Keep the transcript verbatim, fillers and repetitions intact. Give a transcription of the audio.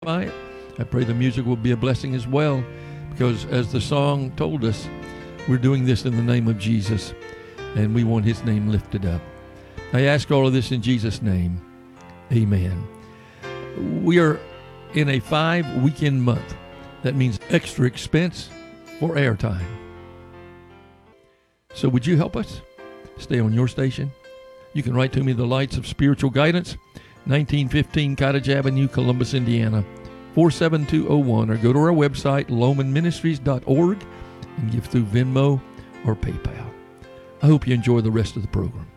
by it. I pray the music will be a blessing as well, because as the song told us, we're doing this in the name of Jesus, and we want his name lifted up. I ask all of this in Jesus' name. Amen. We are in a five-weekend month. That means extra expense for airtime. So would you help us stay on your station? You can write to me, The Lights of Spiritual Guidance, nineteen fifteen Cottage Avenue, Columbus, Indiana, four seven two oh one, or go to our website, loman ministries dot org, and give through Venmo or PayPal. I hope you enjoy the rest of the program.